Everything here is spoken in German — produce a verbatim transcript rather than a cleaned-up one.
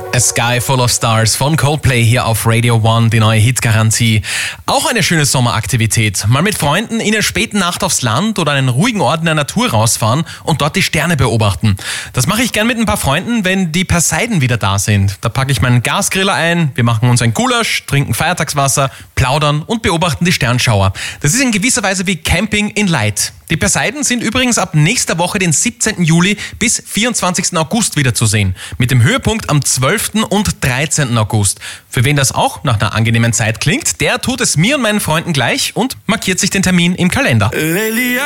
A Sky Full of Stars von Coldplay hier auf Radio One, die neue Hitgarantie. Auch eine schöne Sommeraktivität. Mal mit Freunden in der späten Nacht aufs Land oder einen ruhigen Ort in der Natur rausfahren und dort die Sterne beobachten. Das mache ich gern mit ein paar Freunden, wenn die Perseiden wieder da sind. Da packe ich meinen Gasgriller ein, wir machen uns ein Gulasch, trinken Feiertagswasser, plaudern und beobachten die Sternschauer. Das ist in gewisser Weise wie Camping in Light. Die Perseiden sind übrigens ab nächster Woche, den siebzehnten Juli bis vierundzwanzigsten August wieder zu sehen. Mit dem Höhepunkt am zwölften und dreizehnten August. Für wen das auch nach einer angenehmen Zeit klingt, der tut es mir und meinen Freunden gleich und markiert sich den Termin im Kalender.